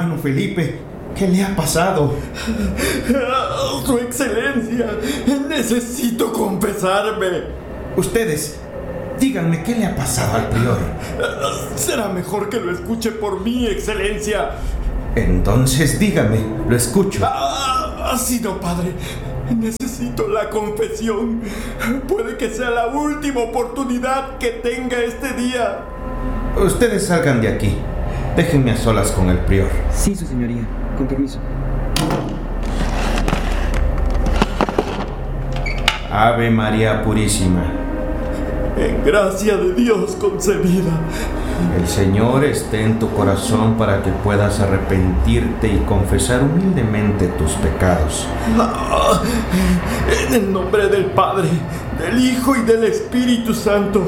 hermano Felipe. ¿Qué le ha pasado? Su Excelencia, necesito confesarme. Ustedes, díganme qué le ha pasado al prior. Será mejor que lo escuche por mí, Excelencia. Entonces dígame, lo escucho. Así no, padre. Necesito la confesión. Puede que sea la última oportunidad que tenga este día. Ustedes salgan de aquí. Déjenme a solas con el prior. Sí, su señoría. Con permiso. Ave María Purísima. En gracia de Dios concebida. El Señor esté en tu corazón para que puedas arrepentirte y confesar humildemente tus pecados. En el nombre del Padre, del Hijo y del Espíritu Santo.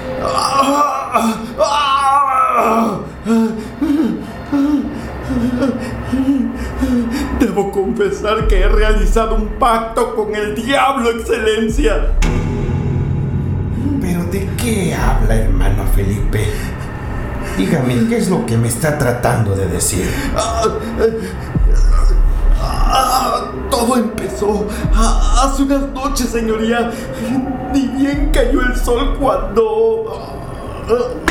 Debo confesar que he realizado un pacto con el diablo, Excelencia. ¿Pero de qué habla, hermano Felipe? Dígame, ¿qué es lo que me está tratando de decir? Todo empezó hace unas noches, señoría. Ni bien cayó el sol cuando